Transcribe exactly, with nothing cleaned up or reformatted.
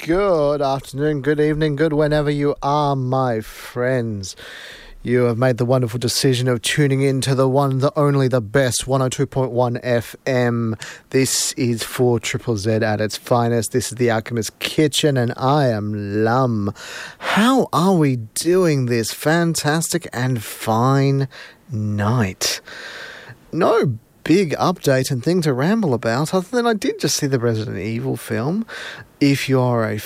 Good afternoon, good evening, good whenever you are, my friends. You have made the wonderful decision of tuning in to the one, the only, the best one oh two point one F M. This is four Triple Z at its finest. This is the Alchemist Kitchen, and I am Lum. How are we doing this fantastic and fine night? No big update and thing to ramble about, other than I did just see the Resident Evil film. If you're a